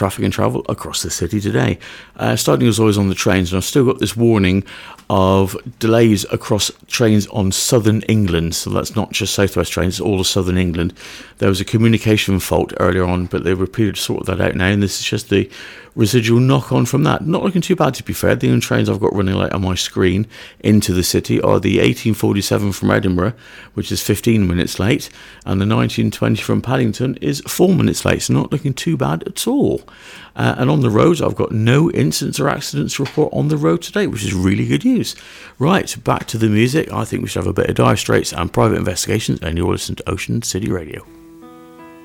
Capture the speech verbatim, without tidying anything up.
traffic and travel across the city today. Uh, starting as always on the trains, and I've still got this warning of delays across trains on southern England. So that's not just South West trains, it's all of southern England. There was a communication fault earlier on, but they've repeated to sort that out now, and this is just the residual knock-on from that. Not looking too bad, to be fair. The only trains I've got running late on my screen into the city are the eighteen forty-seven from Edinburgh, which is fifteen minutes late, and the nineteen twenty from Paddington is four minutes late, so not looking too bad at all. Uh, and on the roads, I've got no incidents or accidents to report on the road today, which is really good news. Right, back to the music. I think we should have a bit of Dire Straits and Private Investigations, and you're listening to Ocean City Radio.